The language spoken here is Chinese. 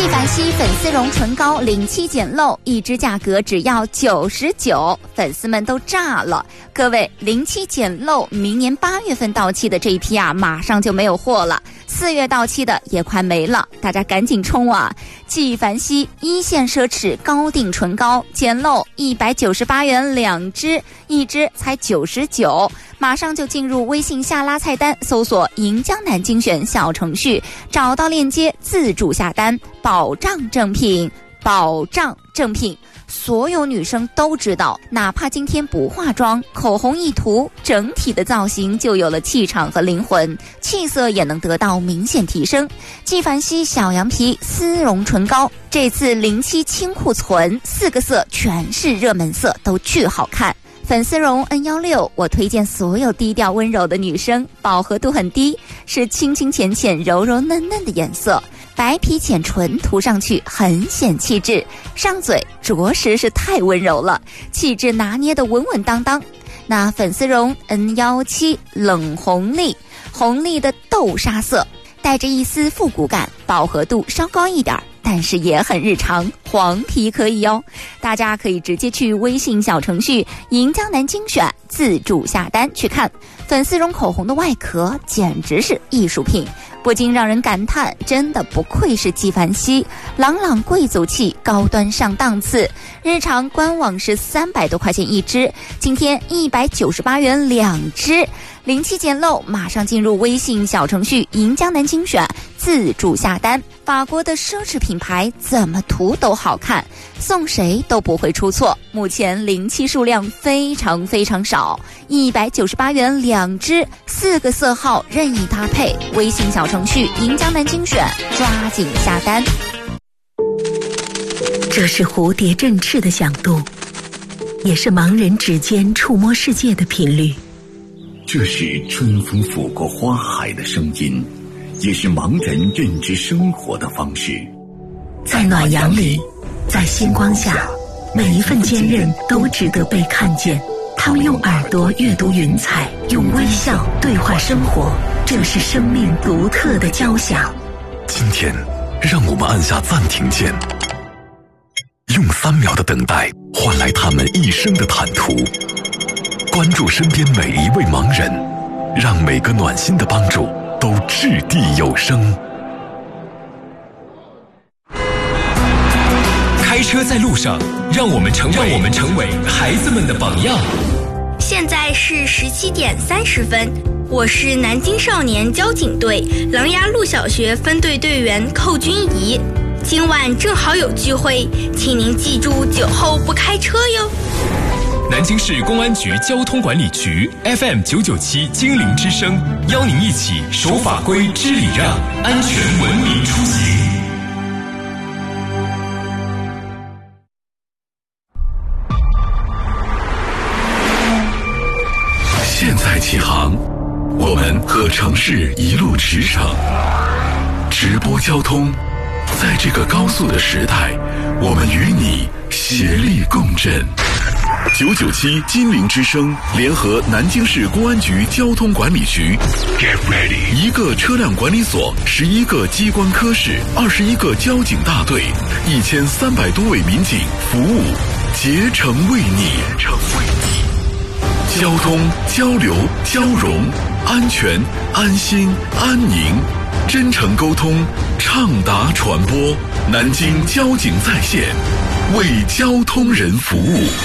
纪梵希粉丝绒唇膏07简漏，一支价格只要99，粉丝们都炸了。各位，07简漏明年8月份到期的这一批啊，马上就没有货了，4月到期的也快没了，大家赶紧冲啊！纪梵希一线奢侈高定唇膏，简漏198元2支，一支才99，马上就进入微信下拉菜单，搜索银江南精选小程序，找到链接自助下单，保障正品，保障正品。所有女生都知道，哪怕今天不化妆，口红一涂，整体的造型就有了气场和灵魂，气色也能得到明显提升。纪梵希小羊皮丝绒唇膏，这次07清库存，4个色全是热门色，都巨好看。粉丝绒 N16， 我推荐所有低调温柔的女生，饱和度很低，是清清浅浅柔柔嫩嫩的颜色，白皮浅唇涂上去很显气质，上嘴着实是太温柔了，气质拿捏的稳稳当当。那粉丝绒 N17 冷红丽，红丽的豆沙色，带着一丝复古感，饱和度稍高一点，但是也很日常，黄皮可以哦。大家可以直接去微信小程序银江南精选自助下单去看。粉丝绒口红的外壳简直是艺术品，不禁让人感叹，真的不愧是纪梵希，朗朗贵族气，高端上档次。日常官网是300多块钱一支，今天198元2支。07简漏，马上进入微信小程序银江南精选自助下单。法国的奢侈品牌，怎么涂都好看，送谁都不会出错。目前07数量非常非常少，198元2支，4个色号任意搭配。微信小程序银江南精选，抓紧下单。 这是蝴蝶振翅的响度，也是盲人指尖触摸世界的频率。 这是春风拂过花海的声音，也是盲人认知生活的方式。 在暖阳里，在星光下，每一份坚韧都值得被看见。他们用耳朵阅读云彩，用微笑对话生活，这是生命独特的交响。 今天，让我们按下暂停键，用3秒的等待换来他们一生的坦途。关注身边每一位盲人，让每个暖心的帮助都掷地有声。 开车在路上，让我们成为孩子们的榜样。 现在是17点30分，我是南京少年交警队琅琊路小学分队队员寇君怡。今晚正好有聚会，请您记住酒后不开车哟。 南京市公安局交通管理局 FM 997精灵之声，邀您一起守法规、知礼让，安全文明出行。 现在起航，我们和城市一路驰骋，直播交通。在这个高速的时代，我们与你协力共振。997金陵之声联合南京市公安局交通管理局 Get ready， 1个车辆管理所，11个机关科室，21个交警大队，1300多位民警服务，竭诚为你。交通、交流、交融，安全、安心、安宁，真诚沟通，畅达传播。南京交警在线，为交通人服务。